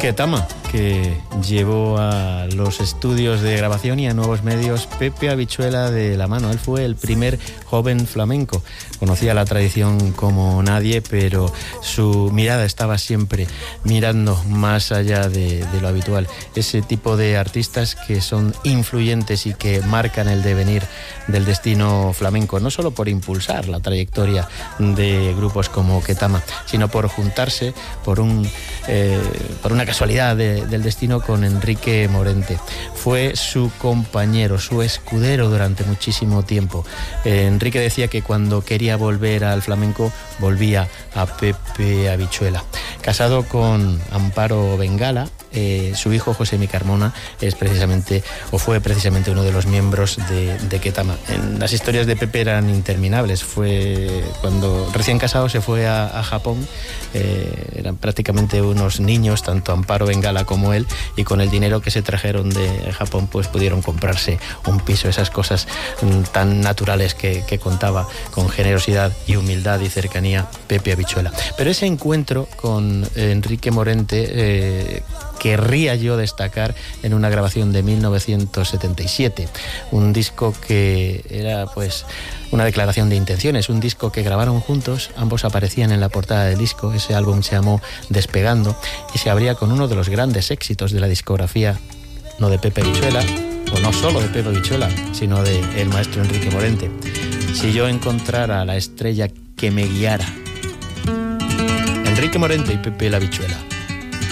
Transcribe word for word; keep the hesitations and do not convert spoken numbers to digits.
Ketama, que llevó a los estudios de grabación y a nuevos medios Pepe Habichuela de la mano. Él fue el primer joven flamenco. Conocía la tradición como nadie, pero su mirada estaba siempre mirando más allá de, de lo habitual. Ese tipo de artistas que son influyentes y que marcan el devenir del destino flamenco, no solo por impulsar la trayectoria de grupos como Ketama, sino por juntarse por un eh, por una casualidad de, del destino con Enrique Morente. Fue su compañero, su escudero durante muchísimo tiempo. Eh, Enrique decía que cuando quería volver al flamenco volvía a Pepe Habichuela. Casado con Amparo Bengala, eh, su hijo José Mi Carmona es precisamente o fue precisamente uno de los miembros de, de Ketama. En las historias de Pepe eran interminables. Fue cuando recién casado se fue a, a Japón, eh, eran prácticamente unos niños, tanto Amparo Bengala como él, y con el dinero que se trajeron de Japón pues pudieron comprarse un piso, esas cosas mm, tan naturales que, que contaba con generosidad y humildad y cercanía Pepe Habichuela. Pero ese encuentro con Enrique Morente eh, querría yo destacar en una grabación de mil novecientos setenta y siete, un disco que era pues una declaración de intenciones, un disco que grabaron juntos, ambos aparecían en la portada del disco. Ese álbum se llamó Despegando y se abría con uno de los grandes éxitos de la discografía, no de Pepe Habichuela, o no solo de Pepe Habichuela, sino de el maestro Enrique Morente. Si yo encontrara a la estrella que me guiara. Enrique Morente y Pepe la Habichuela.